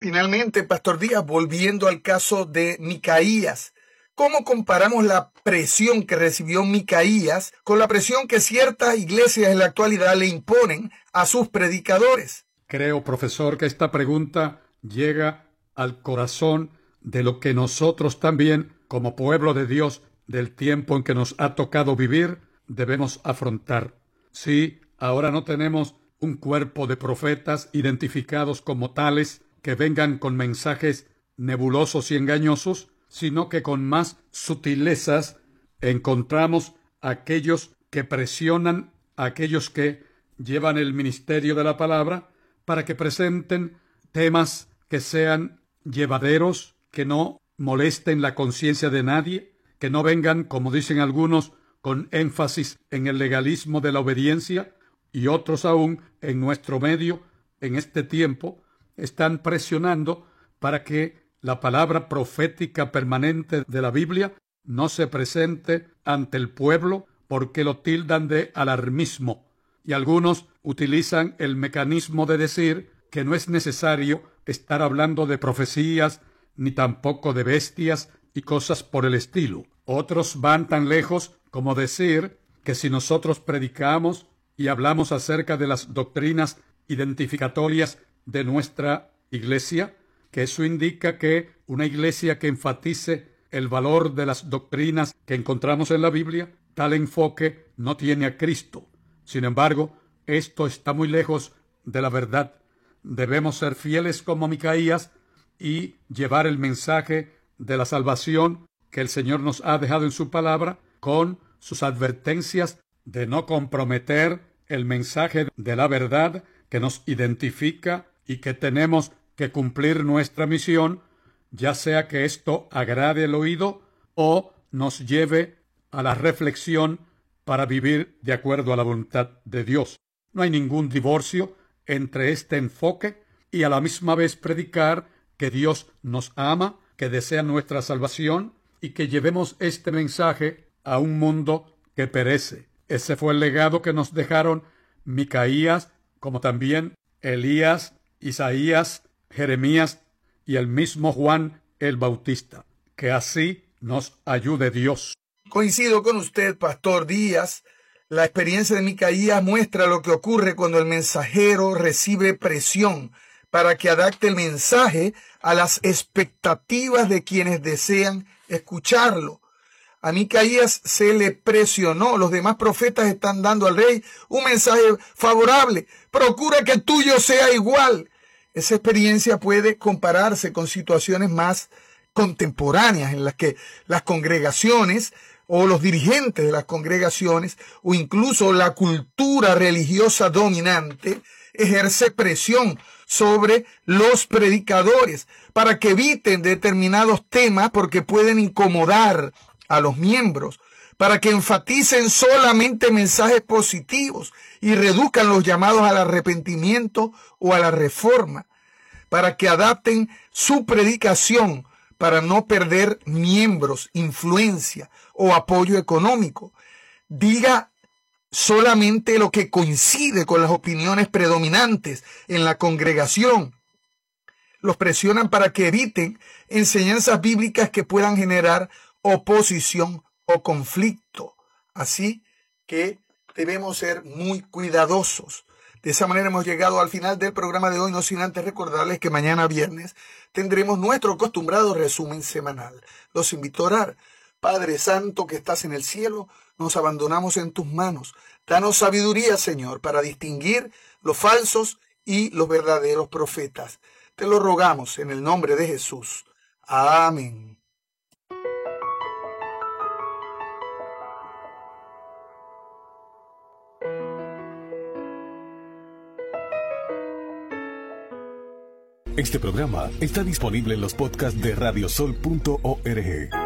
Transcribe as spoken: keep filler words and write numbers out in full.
Finalmente, Pastor Díaz, volviendo al caso de Micaías, ¿cómo comparamos la presión que recibió Micaías con la presión que ciertas iglesias en la actualidad le imponen a sus predicadores? Creo, profesor, que esta pregunta llega al corazón de lo que nosotros también, como pueblo de Dios, del tiempo en que nos ha tocado vivir, debemos afrontar. Sí, ahora no tenemos un cuerpo de profetas identificados como tales que vengan con mensajes nebulosos y engañosos, sino que con más sutilezas encontramos aquellos que presionan a aquellos que llevan el ministerio de la palabra para que presenten temas que sean llevaderos, que no molesten la conciencia de nadie, que no vengan, como dicen algunos, con énfasis en el legalismo de la obediencia, y otros aún en nuestro medio, en este tiempo, están presionando para que la palabra profética permanente de la Biblia no se presente ante el pueblo porque lo tildan de alarmismo. Y algunos utilizan el mecanismo de decir que no es necesario estar hablando de profecías, ni tampoco de bestias y cosas por el estilo. Otros van tan lejos como decir que si nosotros predicamos y hablamos acerca de las doctrinas identificatorias de nuestra iglesia, que eso indica que una iglesia que enfatice el valor de las doctrinas que encontramos en la Biblia, tal enfoque no tiene a Cristo. Sin embargo, esto está muy lejos de la verdad. Debemos ser fieles como Micaías y llevar el mensaje de la salvación que el Señor nos ha dejado en su palabra, con sus advertencias de no comprometer el mensaje de la verdad que nos identifica y que tenemos que cumplir nuestra misión, ya sea que esto agrade el oído o nos lleve a la reflexión para vivir de acuerdo a la voluntad de Dios. No hay ningún divorcio entre este enfoque y a la misma vez predicar que Dios nos ama, que desea nuestra salvación y que llevemos este mensaje a un mundo que perece. Ese fue el legado que nos dejaron Micaías, como también Elías, Isaías, Jeremías y el mismo Juan el Bautista. Que así nos ayude Dios. Coincido con usted, Pastor Díaz. La experiencia de Micaías muestra lo que ocurre cuando el mensajero recibe presión para que adapte el mensaje a las expectativas de quienes desean escucharlo. A Micaías se le presionó. Los demás profetas están dando al rey un mensaje favorable. Procura que el tuyo sea igual. Esa experiencia puede compararse con situaciones más contemporáneas en las que las congregaciones o los dirigentes de las congregaciones o incluso la cultura religiosa dominante ejerce presión sobre los predicadores para que eviten determinados temas porque pueden incomodar a los miembros, para que enfaticen solamente mensajes positivos y reduzcan los llamados al arrepentimiento o a la reforma, para que adapten su predicación para no perder miembros, influencia o apoyo económico. Diga solamente lo que coincide con las opiniones predominantes en la congregación. Los presionan para que eviten enseñanzas bíblicas que puedan generar oposición o conflicto. Así que debemos ser muy cuidadosos. De esa manera hemos llegado al final del programa de hoy, no sin antes recordarles que mañana viernes tendremos nuestro acostumbrado resumen semanal. Los invito a orar. Padre Santo que estás en el cielo, nos abandonamos en tus manos. Danos sabiduría, Señor, para distinguir los falsos y los verdaderos profetas. Te lo rogamos en el nombre de Jesús. Amén. Este programa está disponible en los podcasts de radiosol punto org.